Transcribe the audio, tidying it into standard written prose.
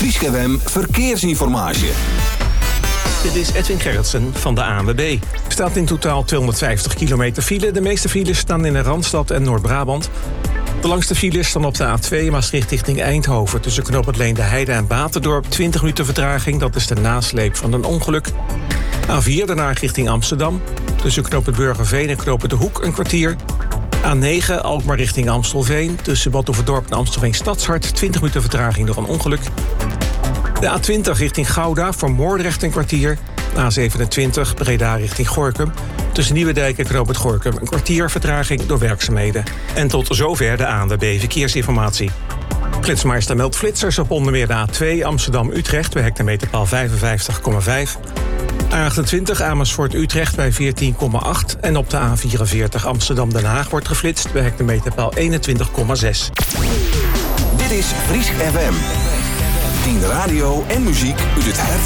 Frieske FM Verkeersinformatie. Dit is Edwin Gerritsen van de ANWB. Er staat in totaal 250 kilometer file. De meeste files staan in de Randstad en Noord-Brabant. De langste files staan op de A2 Maastricht richting Eindhoven. Tussen knooppunt Leende Heide en Baterdorp 20 minuten vertraging. Dat is de nasleep van een ongeluk. A4 daarna richting Amsterdam. Tussen knooppunt Burgerveen en knooppunt De Hoek een kwartier. A9 Alkmaar richting Amstelveen. Tussen Badhoevedorp en Amstelveen Stadshart 20 minuten vertraging door een ongeluk. De A20 richting Gouda voor Moordrecht een kwartier. A27 Breda richting Gorinchem. Tussen Nieuwedijk en knooppunt Gorinchem een kwartier vertraging door werkzaamheden. En tot zover de ANWB Verkeersinformatie. Flitsmeister meldt flitsers op onder meer de A2 Amsterdam-Utrecht bij hectometerpaal 55,5. A28 Amersfoort-Utrecht bij 14,8. En op de A44 Amsterdam-Den Haag wordt geflitst bij hectometerpaal 21,6. Dit is Frieske FM. 10 radio en muziek uit het hart